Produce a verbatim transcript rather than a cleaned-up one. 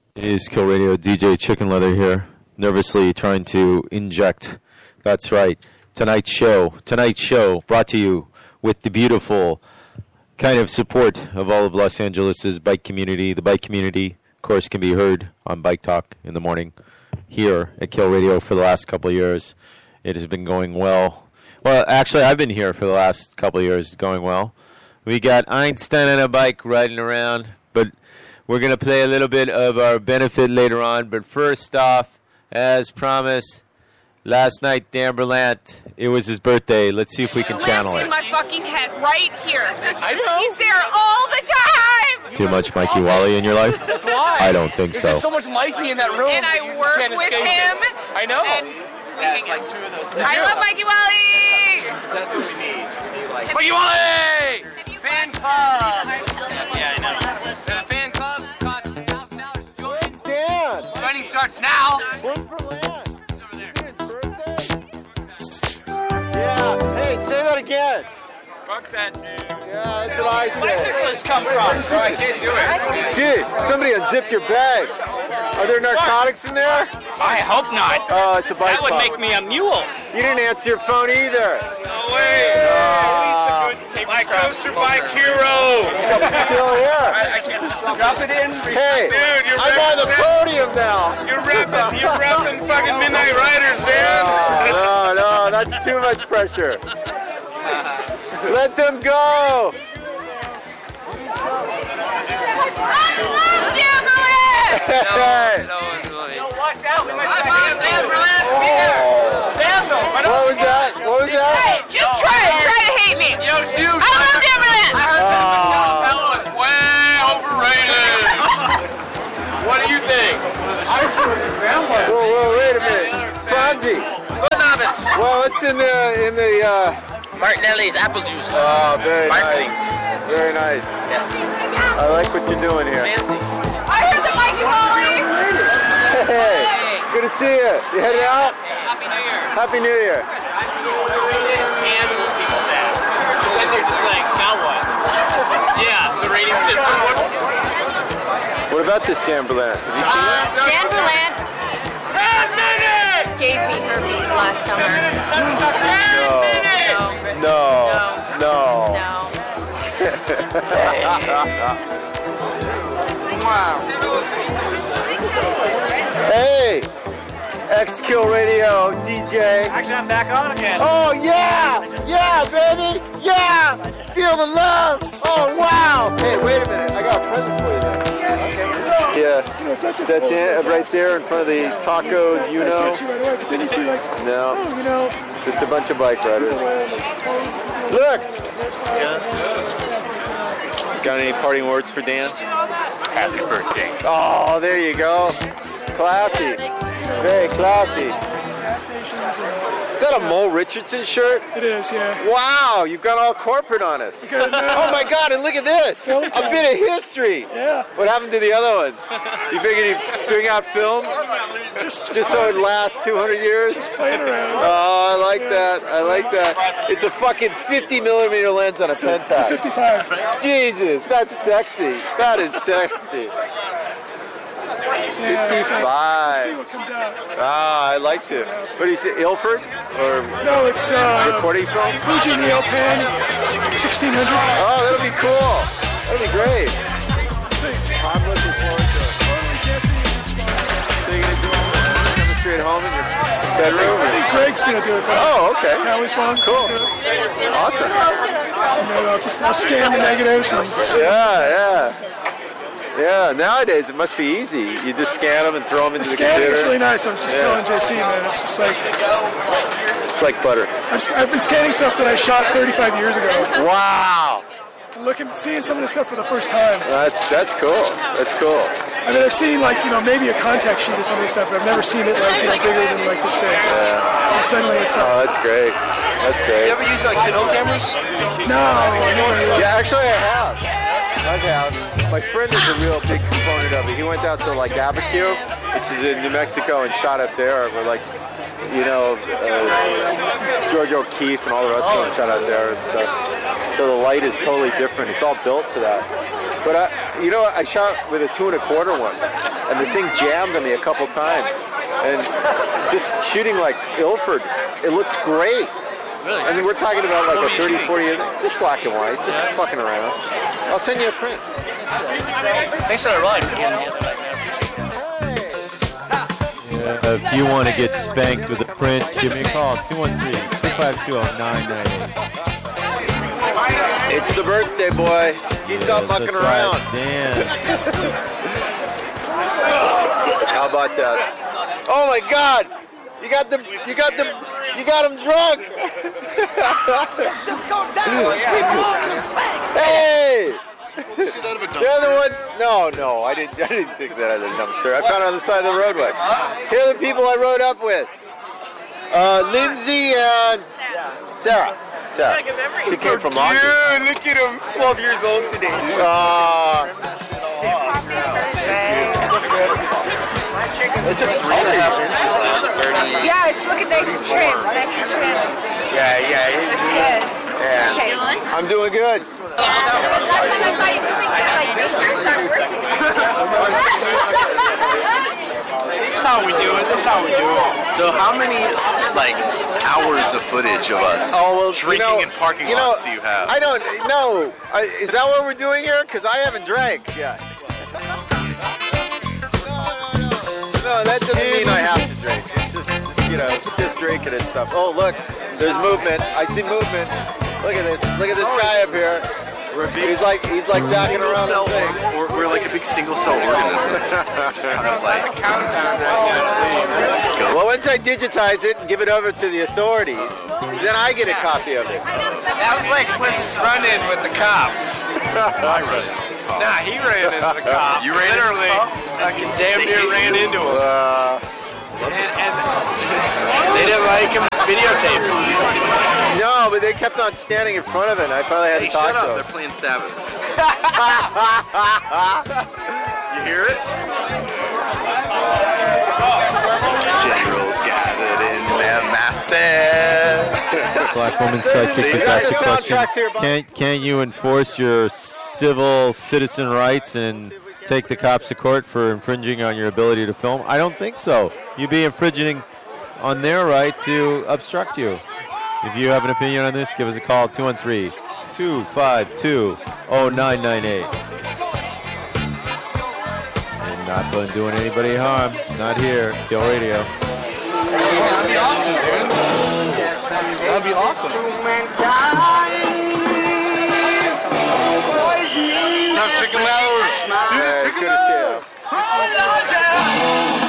It is Kill Radio, D J Chicken Leather here, nervously trying to inject. That's right. Tonight's show, tonight's show brought to you with the beautiful kind of support of all of Los Angeles' bike community. The bike community, of course, can be heard on Bike Talk in the morning here at Kill Radio for the last couple of years. It has been going well. Well, actually, I've been here for the last couple of years, going well. We got Einstein on a bike riding around, but we're going to play a little bit of our benefit later on. But first off, as promised, last night, Dan Berlant, it was his birthday. Let's see if we can channel it. Lives in my fucking head right here. I know. He's there all the time. Too much Mikey Wally in your life? That's why. I don't think There's so. There's so much Mikey in that room. And I work can't with escape him. it. I know. And yeah, it's like two of those. I love Mikey Wally. That's what we need. Like, Mikey Wally! Fan club. Yeah, I know. The fan club costs one thousand dollars to join. Dan! Running starts now. Where's Berlant? Is it his birthday? Yeah. Hey, say that again. Fuck that dude. Yeah, that's what I said. Bicyclists come from, so I can't do it. Dude, somebody unzipped your bag. Are there narcotics in there? I hope not. Oh, it's a bike That would pump. make me a mule. You didn't answer your phone either. No way. Uh, My coaster bike hero. Still here. I can't drop it in. Hey, Dude, you're I'm on the podium now. You're repping, you're repping fucking Midnight Riders, man. No, no, that's too much pressure. Let them go. Hey. Watch out. We might Stand them. What was that? What was that? Hey, just try it. Try to hate me. Yo, shoot. I love Dan Berlant. I heard that fellow is way overrated. What do you think? Whoa, whoa, wait a minute. Fonzie. Well, what's in the in the uh Martinelli's apple juice. Oh, very Sparkling. nice. Very nice. Yes. I like what you're doing here. Fancy. I heard the Mikey Wally. Hey, good to see you. You headed out? Happy New Year. Happy New Year. And people's ass. So then you're just like, now what? Yeah, the rating system. What about this Dan Berlant? Have you seen it? Dan Berlant gave me herpes last summer. No. No. No. No. Hey, X-Kill Radio, D J. Actually, I'm back on again. Oh, yeah! Yeah, baby! Yeah! Feel the love! Oh, wow! Hey, wait a minute. I got a present for you there. Yeah. Is that Dan, right there in front of the tacos, you know? Did you see like, No. oh, you know, Just a bunch of bike riders. Look! Got any parting words for Dan? Happy birthday. Oh, there you go. Classy. Very classy. gas stations and Is that a Mole Richardson shirt? it is, yeah. Wow, you've got all corporate on us. Good, man. Oh my God, and look at this. A Okay. bit of history. Yeah. What happened to the other ones? You figured you'd bring out film Just, just, just so it lasts two hundred years? just playing around. Oh, I like that. I like that. It's a fucking fifty millimeter lens on a It's a, it's a Pentax. fifty-five. Jesus, that's sexy. That is sexy. Yeah, so see fifty-five. what comes out. Ah, I liked it. What do you say, Ilford? Or No, it's uh, recording film? Fuji Neopan sixteen hundred. Oh, that'll be cool. That'll be great. See, I'm looking forward to it. Harley, Jesse, So you're gonna do all the chemistry at home in your bedroom? I think Greg's gonna do it for me. Oh, okay. Talisman's Cool. gonna do it. Awesome. And then I'll just I'll scan the negatives and Yeah, yeah. Yeah, nowadays it must be easy. You just scan them and throw them the into the scanning is computer. really nice. I was just Yeah. telling J C, man, it's just like It's like butter. I'm, I've been scanning stuff that I shot thirty-five years ago. Wow. Looking, seeing some of this stuff for the first time. That's that's cool. That's cool. I mean, I've seen like you know maybe a contact sheet of some of this stuff, but I've never seen it like you know bigger than like this big. So suddenly it's Oh, like, that's great. That's great. You ever use like Kino cameras? no, no, Yeah, actually I have. I have. My friend is a real big component of it. He went out to like Abiquiu, which is in New Mexico, and shot up there. We're like, you know, uh, George O'Keefe and all the rest of them shot out there and stuff. So the light is totally different. It's all built for that. But I, you know, I shot with a two and a quarter once, and the thing jammed on me a couple times. And just shooting like Ilford, it looked great. Really? I mean, we're talking about like What a were you thirty, shooting? forty years, just black and white, just fucking around. I'll send you a print. Thanks for the ride. Uh, if you want to get spanked with a print, give me a call. two one three, two five two, oh nine nine eight. It's the birthday boy. He's not mucking around. Damn. How about that? Oh my God! You got the, you got the, you got him drunk. Hey! The other one? No, no, I didn't. I didn't take that out of the dumpster. I found it on the side of the roadway. Here are the people I rode up with. Uh, Lindsay and Sarah. Sarah. She came from Austin. Yeah, look at him. twelve years old today. Uh, it took three and a half inches. Yeah, it's looking nice and trimmed. Nice and trimmed. Yeah, yeah. Looks good. Yeah. Shane. I'm doing good. Last time I saw you moving, you were like, these shirts aren't working. That's how we do it. That's how we do it. So how many like hours of footage of us Oh well, drinking you know, in parking you know, lots do you have? I don't know. I, is that what we're doing here? Because I haven't drank yet. No, that doesn't mean I have to drink. It's just, you know, just drinking and stuff. Oh, look, there's movement. I see movement. Look at this. Look at this guy up here. He's like, he's like jacking around the thing. We're, we're like a big single cell organism. Just kind of like Well, once I digitize it and give it over to the authorities, then I get a copy of it. That was like Clinton's run-in with the cops. I run it. Nah, he ran into the cops. You ran into the Literally, cops? fucking damn near ran into him. Uh, And, and they didn't like him videotaping. no, but they kept on standing in front of it, and I finally had Hey, to talk shut up. to They're them. playing Sabbath. You hear it? Generals gathered in their masses. Black woman sidekick See, was that's asked a the question. soundtrack to your Bob. Can't, can't you enforce your civil citizen rights and take the cops to court for infringing on your ability to film? I don't think so. You'd be infringing on their right to obstruct you. If you have an opinion on this, give us a call, two one three, two five two, oh nine nine eight. And not doing anybody harm. Not here. Kill Radio. That'd be awesome, dude. That'd be awesome. What's up, Chicken Mallory? Yeah, good to see you.